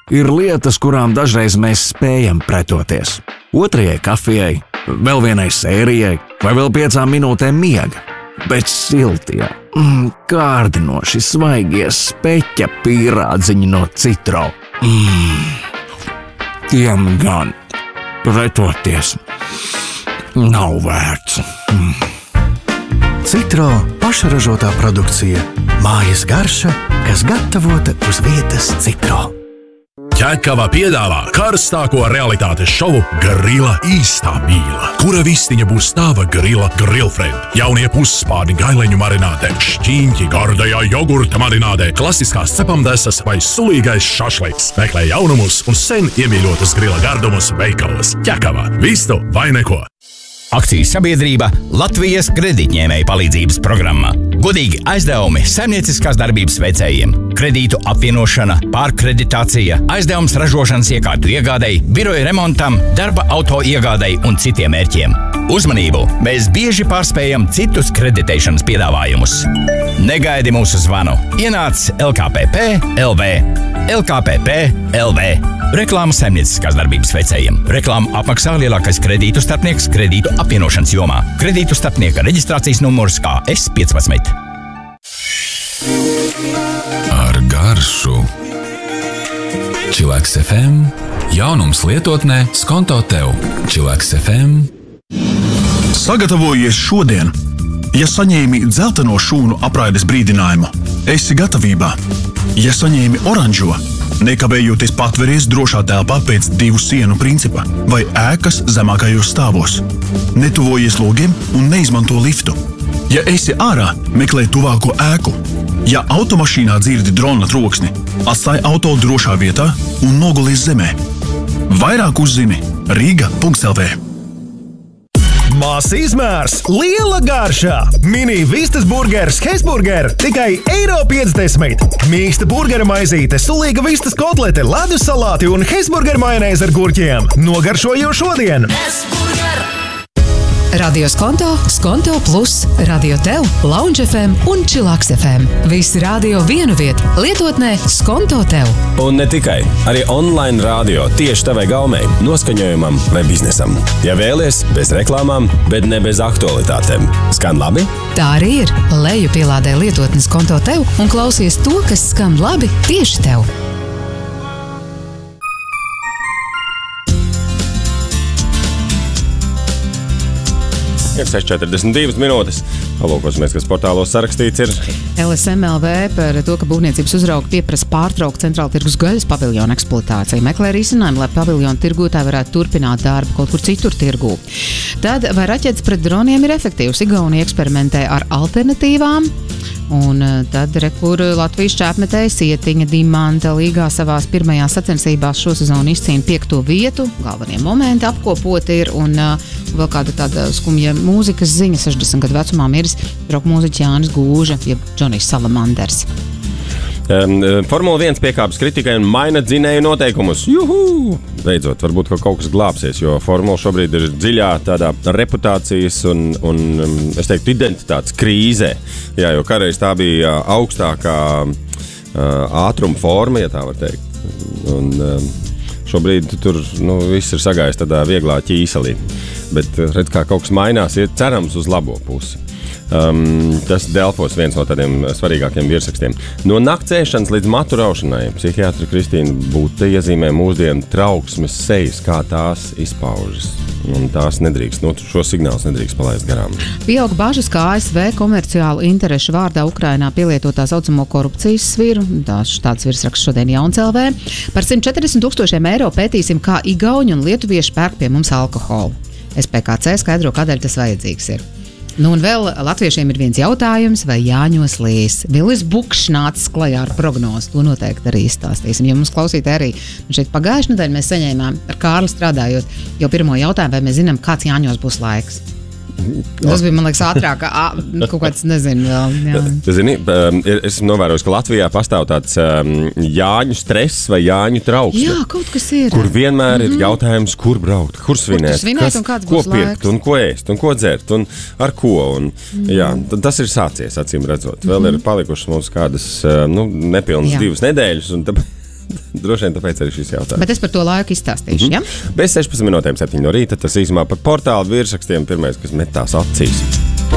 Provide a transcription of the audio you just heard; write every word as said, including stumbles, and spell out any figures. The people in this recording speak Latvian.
ir lietas, kurām dažreiz mēs spējam pretoties. Otrajai kafijai, vēl vienai sērijai vai vēl piecām minūtēm miega. Bet siltie, mm, kārdinoši svaigie speķa pīrādziņi no Citro. Mm, tiem gan pretoties nav vērts. Mm. Citro pašražotā produkcija. Mājas garša, kas gatavota uz vietas Citro. Ķekava piedāvā karstāko realitātes šovu Grila īstā mīla, kura vistiņa būs tava Grila Grillfriend. Jaunie pusspārni gaileņu marinātē, šķīņķi gardajā jogurta marinātē, klasiskās cepamdesas vai sulīgais šašliks. Meklē jaunumus un sen iemīļotus Grila gardumus veikalos. Ķekava, vistu vai neko. Akcijas sabiedrība Latvijas kredītņēmēju palīdzības programma. Godīgi aizdevumi saimnieciskās darbības veicējiem, kredītu apvienošana, pārkreditācija, aizdevums ražošanas iekārtu iegādei, biroja remontam, darba auto iegādei un citiem mērķiem. Uzmanību! Mēs bieži pārspējam citus kreditēšanas piedāvājumus. Negaidi mūsu zvanu. Ienāc L K P P L V. L K P P L V. Reklāma saimnieciskās darbības veicējiem. Reklāmu apmaksā lielākais kredītu starpnieks kredītu apvienošanas jomā. Kredītu starpnieka reģistrācijas numurs K S piecpadsmit. Ar garšu. Chillax F M. Jaunums lietotnē Skonto tev. Chillax F M. Sagatavojies šodien. Ja saņēmi dzelteno šūnu apraides brīdinājumu, esi gatavībā. Ja saņēmi oranžo, nekavējoties patveries drošā telpā pēc divu sienu principa vai ēkas zemākajos stāvos. Netuvojies logiem un neizmanto liftu. Ja esi ārā, meklē tuvāko ēku. Ja automašīnā dzirdi drona troksni, atstāj auto drošā vietā un nogulies zemē. Vairāk uzzini Rīga punkts L V. Mās izmērs, liela garšā! Mini vistas burgers Hesburger tikai eiro piecdesmit. Mīksta burgera maizīte, sulīga vistas kotlete, ledus salāti un Hesburger majonēze ar gurķiem. Nogaršojo šodien! Hesburger! Radio Skonto, Skonto Plus, Radio Tev, Lounge F M un Chillax F M. Visi radio vienu vietu, lietotnē Skonto Tev. Un ne tikai, arī online radio tieši tavai gaumei, noskaņojumam vai biznesam. Ja vēlies, bez reklāmām, bet ne bez aktualitātēm. Skan labi? Tā arī ir. Leju pielādē lietotni Skonto Tev un klausies to, kas skan labi tieši tev. Ir seši četrdesmit divas minūtes. Palūkosimies, kas portālos sarakstīts ir. L S M L V par to, ka būvniecības uzrauga pieprasa pārtraukt centrāla tirgus gaļas paviljonu eksploatāciju. Meklē risinājumu, lai paviljonu tirgotāji varētu turpināt darbu kaut kur citur tirgū. Tad, vai raķetes pret droniem ir efektīvs? Igaunija eksperimentē ar alternatīvām. Un tad, re, kur Latvijas šķēpmetēja Sietiņa Dimanta līgā savās pirmajās sacensībās šo sezonu izcīna piekto vietu. Galvenie momenti apkopoti ir un uh, vēl kāda tāda skumja mūzikas ziņa. sešdesmit gadu vecumā miris roka mūziķis Jānis Gūža, jeb Džonijs Salamanders. Um, Formula viens piekāpjas kritikai un maina dzinēju noteikumus. Juhu! Beidzot, varbūt ka kaut kas glābsies, jo Formula šobrīd ir dziļā tādā reputācijas un, un es teiktu, identitātes krīzē. Jā, jo kādreiz tā bija augstākā uh, ātruma forma, ja tā var teikt. Un um, šobrīd tur nu, viss ir sagājis tādā vieglā ķīselī. Bet redz, kā kaut kas mainās, ir cerams uz labo pusi. Um, tas Delfos viens no tādiem svarīgākiem virsrakstiem. No naktsēšanas līdz matu raušanai psihiatra Kristīna Bute iezīmē mūsdienu trauksmes sejas, kā tās izpaužas. Un tās nedrīkst, no šo signālus nedrīkst palaist garām. Pieaug bažas, kā A S V komerciālu interešu vārdā Ukrainā pielieto tā saucamo korupcijas sviru. Tās, tāds virsraksts šodien Jauns L V. Par simt četrdesmit tūkstošiem eiro pētīsim, kā igauņi un lietuvieši pērk pie mums alkoholu. S P K C skaidro, kādēļ tas vajadzīgs ir. Nu un vēl latviešiem ir viens jautājums, vai Jāņos līs. Vilis Bukšs nācis klajā ar prognozi, to noteikti arī izstāstīsim. Ja mums klausītāji arī šeit pagājušajā nedēļā mēs saņēmām ar Kārli strādājot jau pirmo jautājumu, vai mēs zinām, kāds Jāņos būs laiks. Tas bija, man liekas, ātrāk, kaut kāds, nezinu, vēl. Jā. Zini, es esmu novērojis, ka Latvijā pastāv tāds Jāņu stress vai Jāņu trauksme. Jā, kaut kas ir. Kur vienmēr ir jautājums, kur braukt, kur svinēt, kur svinēt kas, un kāds ko būs pirkt, laiks. un ko ēst, un ko dzert, un ar ko. Un, mm. Jā, tas ir sācies, acīm redzot. Vēl mm. ir palikušas mums kādas nu, nepilnas jā. divas nedēļas, un tāpēc droši vien tāpēc arī šis jautājums. Bet es par to laiku izstāstīšu, mm-hmm. ja? Bez sešpadsmit minūtēm septiņi no rīta, tas īsumā par portālu virsrakstiem pirmais, kas metās acīs.